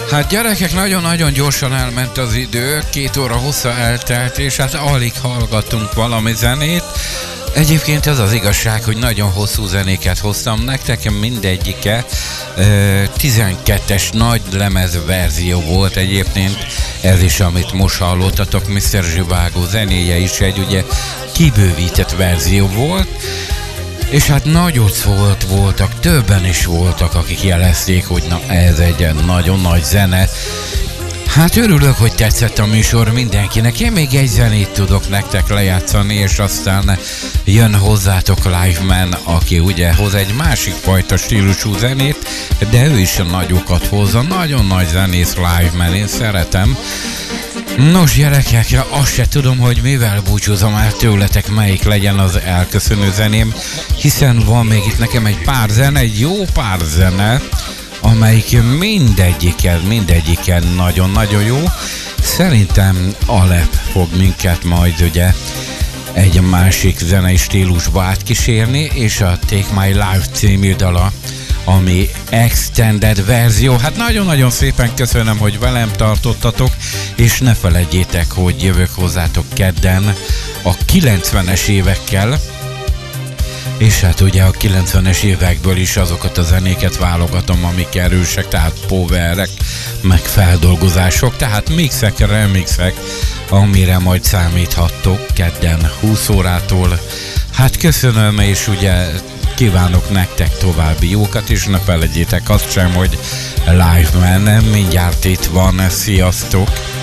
Hát gyerekek, nagyon-nagyon gyorsan elment az idő, 2 óra hossza eltelt, és hát alig hallgattunk valami zenét. Egyébként az az igazság, hogy nagyon hosszú zenéket hoztam nektek, mindegyike 12-es nagy lemez verzió volt egyébként, ez is, amit most hallottatok, Mr. Zsivágó zenéje is egy ugye kibővített verzió volt, és hát nagyot voltak, többen is voltak, akik jelezték, hogy na ez egy nagyon nagy zene. Hát örülök, hogy tetszett a műsor mindenkinek. Én még egy zenét tudok nektek lejátszani, és aztán jön hozzátok Live Man, aki ugye hoz egy másik fajta stílusú zenét, de ő is a nagyokat hozza. Nagyon nagy zenész Live Man, én szeretem. Nos gyerekek, azt se tudom, hogy mivel búcsúzom el tőletek, melyik legyen az elköszönő zeném, hiszen van még itt nekem egy pár zene, egy jó pár zene, amelyik mindegyiken nagyon-nagyon jó. Szerintem Alep fog minket majd ugye egy másik zenei stílusba átkísérni, és a Take My Life című dala, ami extended verzió. Hát nagyon-nagyon szépen köszönöm, hogy velem tartottatok, és ne felejtjétek, hogy jövök hozzátok kedden a 90-es évekkel, és hát ugye a 90-es évekből is azokat a zenéket válogatom, amik erősek, tehát powerek, meg feldolgozások, tehát mixek, remixek, amire majd számíthattok kedden 20 órától. Hát köszönöm, és ugye kívánok nektek további jókat, és ne felejtjétek azt sem, hogy Live Man mindjárt itt van, sziasztok!